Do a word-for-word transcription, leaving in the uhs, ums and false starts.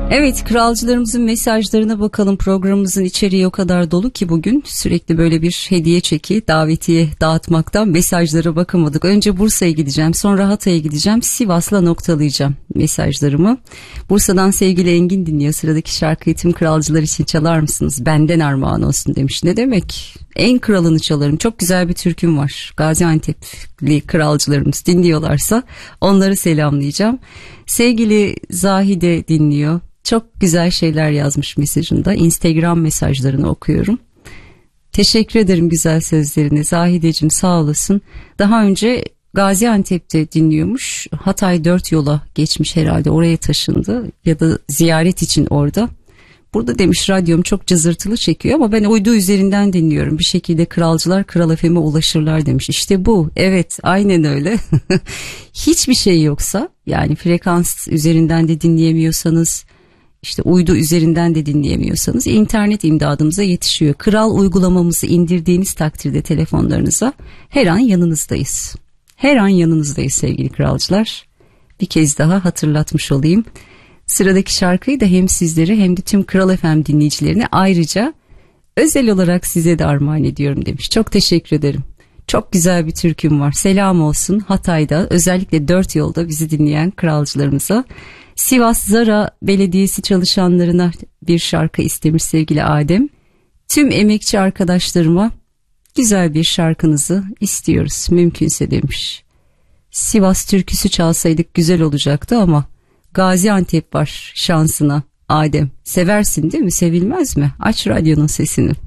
Evet, kralcılarımızın mesajlarına bakalım. Programımızın içeriği o kadar dolu ki bugün sürekli böyle bir hediye çeki, davetiye dağıtmaktan mesajlara bakamadık. Önce Bursa'ya gideceğim, sonra Hatay'a gideceğim, Sivas'la noktalayacağım mesajlarımı. Bursa'dan sevgili Engin dinliyor. Sıradaki şarkıyı tüm kralcılar için çalar mısınız? Benden armağan olsun demiş. Ne demek? En kralını çalarım. Çok güzel bir türküm var. Gaziantep'li kralcılarımız dinliyorlarsa onları selamlayacağım. Sevgili Zahide dinliyor. Çok güzel şeyler yazmış mesajında. Instagram mesajlarını okuyorum. Teşekkür ederim güzel sözlerine. Zahideciğim sağ olasın. Daha önce Gaziantep'te dinliyormuş. Hatay dört yola geçmiş herhalde. Oraya taşındı ya da ziyaret için orada. Burada demiş radyom çok cızırtılı çekiyor ama ben uydu üzerinden dinliyorum. Bir şekilde kralcılar Kral F M'e ulaşırlar demiş. İşte bu, evet, aynen öyle. Hiçbir şey yoksa, yani frekans üzerinden de dinleyemiyorsanız, işte uydu üzerinden de dinleyemiyorsanız internet imdadımıza yetişiyor. Kral uygulamamızı indirdiğiniz takdirde telefonlarınıza her an yanınızdayız. Her an yanınızdayız sevgili kralcılar. Bir kez daha hatırlatmış olayım. Sıradaki şarkıyı da hem sizlere hem de tüm Kral F M dinleyicilerine ayrıca özel olarak size de armağan ediyorum demiş. Çok teşekkür ederim. Çok güzel bir türküm var. Selam olsun Hatay'da, özellikle dört yolda bizi dinleyen kralcılarımıza. Sivas Zara Belediyesi çalışanlarına bir şarkı istemiş sevgili Adem. Tüm emekçi arkadaşlarıma güzel bir şarkınızı istiyoruz mümkünse demiş. Sivas türküsü çalsaydık güzel olacaktı ama Gaziantep var şansına. Adem, seversin değil mi? Sevilmez mi? Aç radyonun sesini.